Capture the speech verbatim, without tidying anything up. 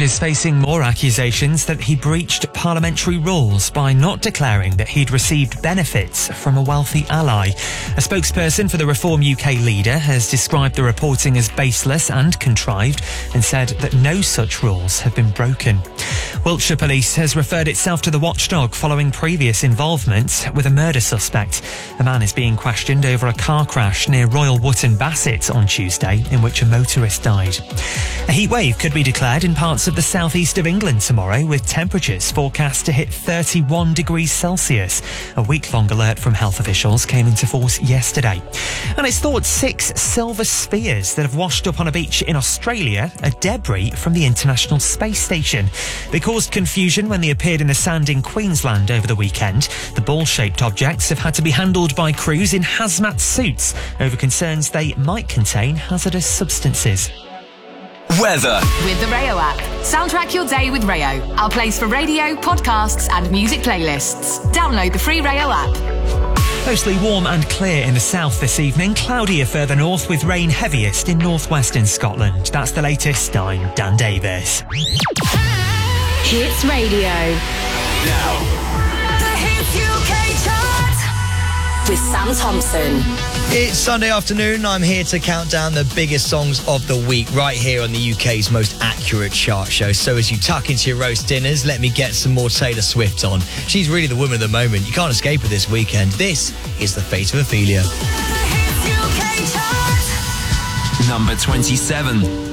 is facing more accusations that he breached parliamentary rules by not declaring that he'd received benefits from a wealthy ally. A spokesperson for the Reform U K leader has described the reporting as baseless and contrived and said that no such rules have been broken. Wiltshire Police has referred itself to the watchdog following previous involvement with a murder suspect. A man is being questioned over a car crash near Royal Wootton Bassett on Tuesday in which a motorist died. A heatwave could be declared in parts of the southeast of England tomorrow, with temperatures forecast to hit thirty-one degrees Celsius. A week-long alert from health officials came into force yesterday. And it's thought six silver spheres that have washed up on a beach in Australia are debris from the International Space Station. They caused confusion when they appeared in the sand in Queensland over the weekend. The ball-shaped objects have had to be handled by crews in hazmat suits over concerns they might contain hazardous substances. Weather. With the Rayo app. Soundtrack your day with Rayo. Our place for radio, podcasts and music playlists. Download the free Rayo app. Mostly warm and clear in the south this evening. Cloudier further north with rain heaviest in northwestern Scotland. That's the latest. I'm Dan Davis. Hits Radio. Now. The Hits U K Chart. With Sam Thompson. It's Sunday afternoon. I'm here to count down the biggest songs of the week right here on the U K's most accurate chart show. So as you tuck into your roast dinners, let me get some more Taylor Swift on. She's really the woman of the moment. You can't escape her this weekend. This is The Fate of Ophelia. Number twenty-seven.